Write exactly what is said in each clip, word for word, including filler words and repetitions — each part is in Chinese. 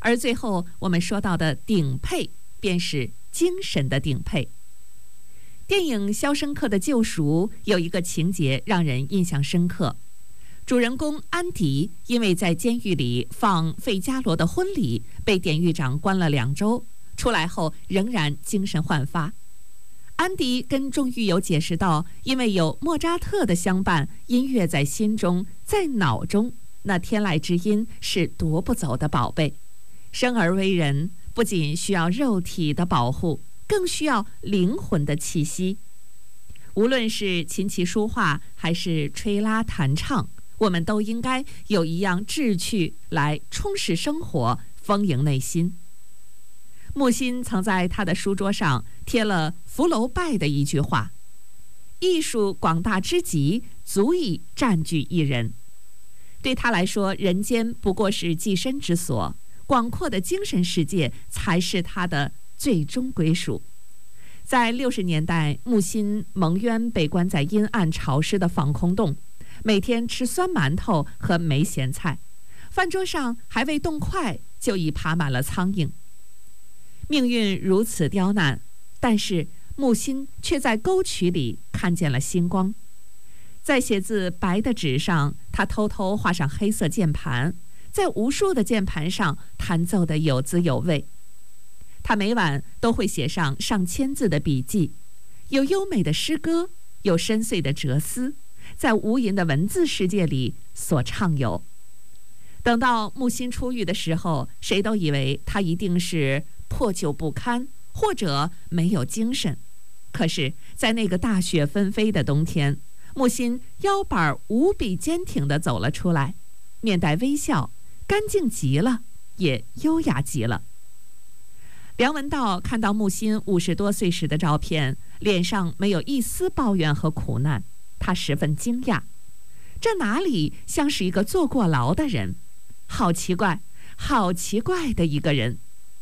而最后我们说到的顶配，便是精神的顶配。电影《肖申克的救赎》有一个情节让人印象深刻，主人公安迪因为在监狱里放费加罗的婚礼，被典狱长关了两周，出来后仍然精神焕发。安迪跟众狱友解释道，因为有莫扎特的相伴，音乐在心中，在脑中，那天籁之音是夺不走的宝贝。生而为人，不仅需要肉体的保护，更需要灵魂的气息。无论是琴棋书画，还是吹拉弹唱，我们都应该有一样志趣来充实生活，丰盈内心。木心曾在他的书桌上贴了福楼拜的一句话：艺术广大之极，足以占据一人。对他来说，人间不过是寄身之所，广阔的精神世界才是他的最终归属。在六十年代，木心蒙冤被关在阴暗潮湿的防空洞，每天吃酸馒头和梅咸菜，饭桌上还未动筷，就已爬满了苍蝇。命运如此刁难，但是木心却在沟渠里看见了星光。在写字白的纸上，他偷偷画上黑色键盘，在无数的键盘上弹奏得有滋有味。他每晚都会写上上千字的笔记，有优美的诗歌，有深邃的哲思，在无垠的文字世界里所畅游。等到木心出狱的时候，谁都以为他一定是破旧不堪，或者没有精神。可是在那个大雪纷飞的冬天，木心腰板无比坚挺地走了出来，面带微笑，干净极了，也优雅极了。梁文道看到木心五十多岁时的照片，脸上没有一丝抱怨和苦难，他十分惊讶，这哪里像是一个坐过牢的人？好奇怪，好奇怪的一个人。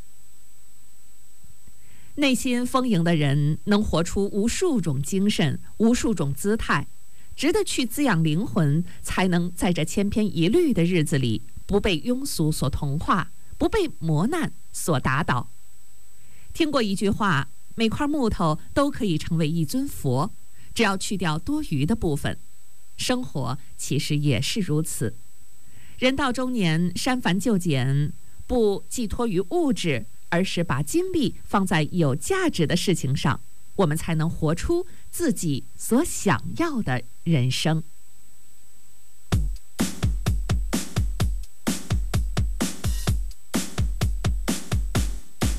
内心丰盈的人能活出无数种精神，无数种姿态，值得去滋养灵魂，才能在这千篇一律的日子里不被庸俗所同化，不被磨难所打倒。听过一句话，每块木头都可以成为一尊佛，只要去掉多余的部分。生活其实也是如此，人到中年，删繁就简，不寄托于物质，而是把精力放在有价值的事情上，我们才能活出自己所想要的人生。